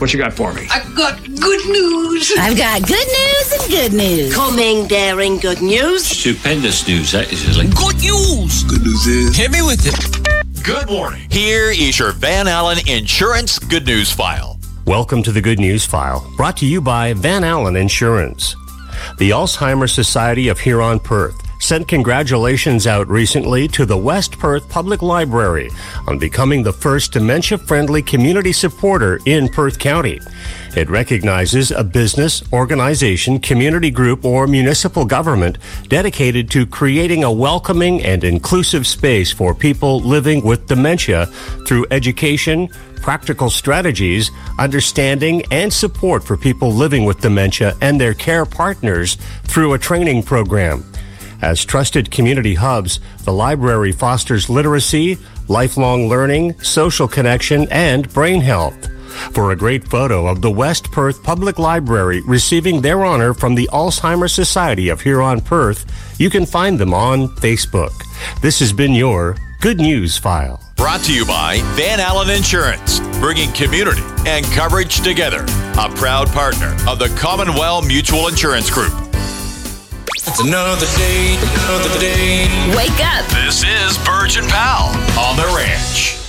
What you got for me? I've got good news. I've got good news and good news. Coming, daring good news. Stupendous news, that is like. Good news. Good news is... Hit me with it. Good morning. Here is your Van Allen Insurance Good News File. Welcome to the Good News File, brought to you by Van Allen Insurance. The Alzheimer's Society of Huron-Perth sent congratulations out recently to the West Perth Public Library on becoming the first dementia-friendly community supporter in Perth County. It recognizes a business, organization, community group, or municipal government dedicated to creating a welcoming and inclusive space for people living with dementia through education, practical strategies, understanding, and support for people living with dementia and their care partners through a training program. As trusted community hubs, the library fosters literacy, lifelong learning, social connection, and brain health. For a great photo of the West Perth Public Library receiving their honor from the Alzheimer's Society of Huron-Perth, you can find them on Facebook. This has been your Good News File. Brought to you by Van Allen Insurance, bringing community and coverage together. A proud partner of the Commonwealth Mutual Insurance Group. It's another day. Wake up. This is Burge and Powell on the Ranch.